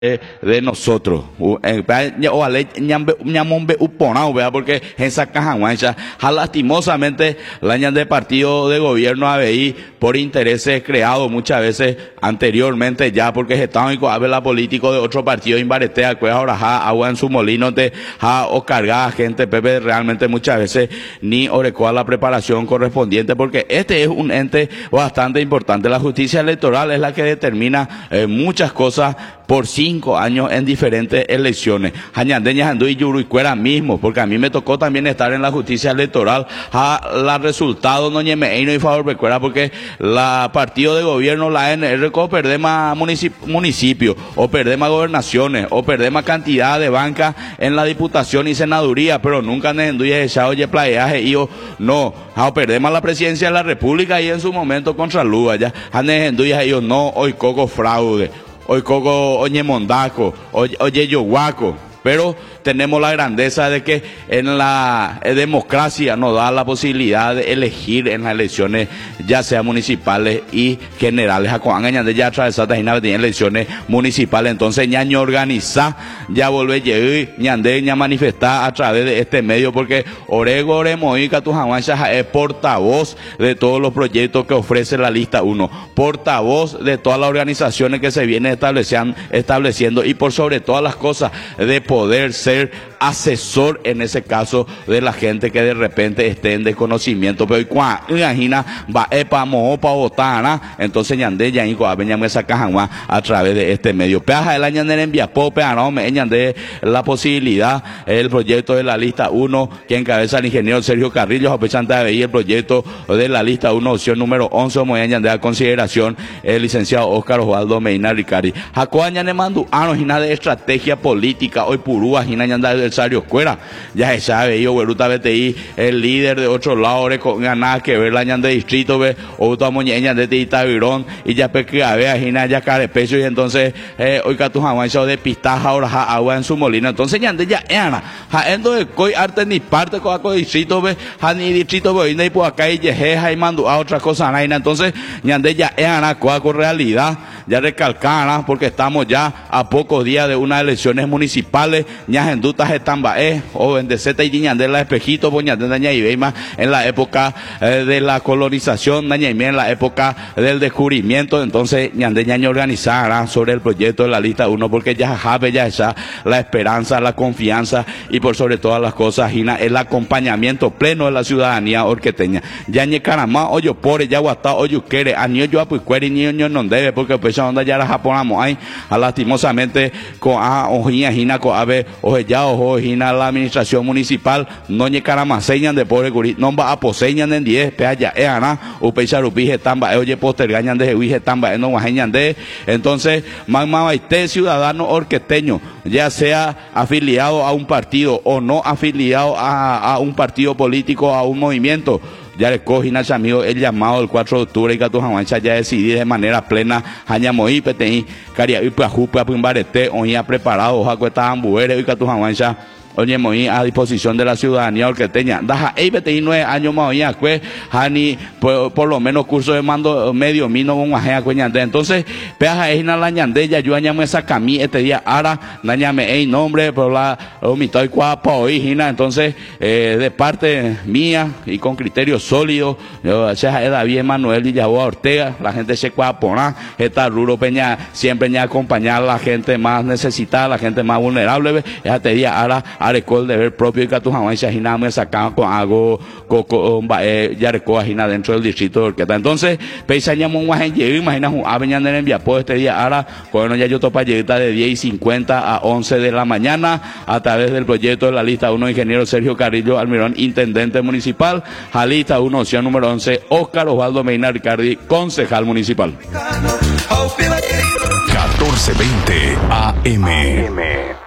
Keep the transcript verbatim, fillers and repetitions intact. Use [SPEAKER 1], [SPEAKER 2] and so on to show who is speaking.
[SPEAKER 1] eh, de nosotros o ale ñambe ñamombe uponao vea porque esa caja guancha lastimosamente la ñan de partido de gobierno A B I por intereses creados muchas veces anteriormente ya porque estaban y habla la político de otro partido imbaretea pues ahora ja agua en su molino te ja o cargada gente Pepe realmente muchas veces ni orecoa la preparación correspondiente porque este es un ente bastante importante. La justicia electoral es la que determina eh, muchas cosas por cinco años en diferentes elecciones. Hañandeña Andú y Yuruicuera mismo, porque a mí me tocó también estar en la justicia electoral, a la resultado no ñemeino y favor recuerda porque la partido de gobierno, la N R, perde más municipios, o perde más gobernaciones, o perde más cantidad de bancas en la diputación y senaduría, pero nunca en Andú y echado ye playaje y o no, o perde más la presidencia de la República y en su momento contra Lula ya, Andú y ellos no, hoy coco fraude. Hoy coco oye mondaco, oye, oye yoguaco, pero tenemos la grandeza de que en la democracia nos da la posibilidad de elegir en las elecciones, ya sea municipales y generales. Ñande ya atravesada y elecciones municipales, entonces ñaño organiza, ya vuelve llegar, ñande ña manifestar a través de este medio, porque Orego Oremoica Tujahuancha es portavoz de todos los proyectos que ofrece la lista uno, portavoz de todas las organizaciones que se vienen estableciendo, estableciendo y por sobre todas las cosas de poder ser asesor en ese caso de la gente que de repente esté en desconocimiento. Pero cuando imagina va epa moho pa botana, entonces ñande ya inco a veñame esa caja a través de este medio. Peaja el año en Viapo, no me ñande la posibilidad, el proyecto de la lista uno que encabeza el ingeniero Sergio Carrillo, apechante de ahí el proyecto de la lista uno, opción número once, como ñande a consideración el licenciado Oscar Osvaldo Medina Ricari. Jacoa ñane mandu ano gina de estrategia política, hoy purúa gina ñanda del Sario Cuera, ya se sabe, yo Gueruta B T I, el líder de otro lado, con nada que ver la ñan de distrito, ve, o tu amoñeña de Itavirón, y ya peque a ver, gina ya carepecho, y entonces, eh, hoy que tu jamás de pistaja, ahora agua en su molino, entonces ñan de ya, ana, ja, endo de coi arte ni parte con aco distrito, ve, ja, ni distrito, ve, y por acá, y yejeja, y mando a otra cosa, naina, entonces, ñan de ya, ana, con realidad, ya recalcana, porque estamos ya a pocos días de unas elecciones municipales, ñas en dutas están bae, o en deceta y ñande la espejito, boñande daña y veima en la época eh, de la colonización, daña y en la época del descubrimiento, entonces ñande ñaña organizará sobre el proyecto de la lista uno, porque ya jabe ya esa la esperanza, la confianza y por sobre todas las cosas, Gina, el acompañamiento pleno de la ciudadanía orqueteña. Ya ñe carama, oyo pore, ya guata, oyo quiere, año yo apuicuere, ni ño no debe, porque pues onda ya la japonamos ahí, lastimosamente, con a ojina, Gina, con ave, oje ya, ojo, Gina, la administración municipal, no ñe caramaseñan de pobre curi, no va a poseñan en diez, pea ya, e ana, upeicharupi, tamba, oye, postergañan de jehuije, tamba, no guajeñan de, entonces, magmabaité, ciudadano orqueteño, ya sea afiliado a un partido o no afiliado a, a un partido político, a un movimiento, ya le cogí Nacha amigo el llamado del cuatro de octubre y que tu jamancha ya decidí de manera plena Jañamoí, Peteí, Caria y Pajupa, Pimbarete, oía preparado, oja cuesta ambuere y que tu jamancha. Oye, muy a disposición de la ciudadanía orqueteña. Daja, ey, vete nueve años más, oye, pues, Hani, por, por lo menos curso de mando medio mino, un ajea, cueñante. Entonces, peaja, ey, na la ñande, ya yo añame esa camí este día, ara, nañame, ey, nombre, pero la, omitoy cuapa, oí, Gina. Entonces, eh, de parte mía y con criterio sólido, yo, sea, David Emanuel y Yaboa Ortega, la gente se cuapona, esta Ruro Peña, siempre ña acompañar a la gente más necesitada, la gente más vulnerable, esa te día, ara, areco el deber propio y que tu jamás se me sacan con algo coco ya recoja Gina dentro del distrito de Orqueta. Entonces peisañamos un guajen llegue, imagina un aveñan en Viapo este día ahora bueno ya yo topa lleguita de diez y cincuenta a once de la mañana a través del proyecto de la lista uno ingeniero Sergio Carrillo Almirón, intendente municipal, a lista uno opción número once Oscar Osvaldo Medina Ricardi, concejal municipal.
[SPEAKER 2] catorce veinte A M.